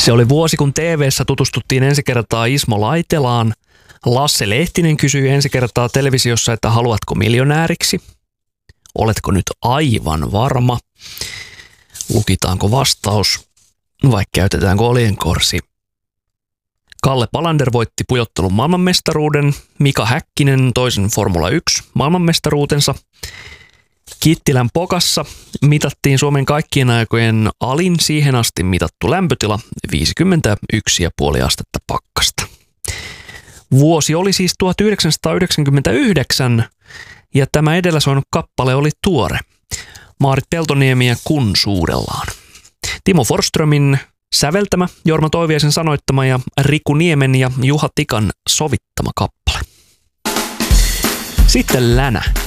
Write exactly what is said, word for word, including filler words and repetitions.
Se oli vuosi, kun T V:ssä tutustuttiin ensi kertaa Ismo Laitelaan. Lasse Lehtinen kysyi ensi kertaa televisiossa, että haluatko miljonääriksi? Oletko nyt aivan varma? Lukitaanko vastaus vai käytetäänkö olienkorsi? Kalle Palander voitti pujottelun maailmanmestaruuden, Mika Häkkinen toisen Formula yksi maailmanmestaruutensa. Kittilän Pokassa mitattiin Suomen kaikkien aikojen alin siihen asti mitattu lämpötila viisikymmentäyksi pilkku viisi astetta pakkasta. Vuosi oli siis tuhatyhdeksänsataayhdeksänkymmentäyhdeksän ja tämä edellä soinut kappale oli tuore. Maarit Peltoniemiä kun suudellaan. Timo Forsströmin säveltämä, Jorma Toiviaisen sanoittama ja Riku Niemen ja Juha Tikan sovittama kappale. Sitten Länä.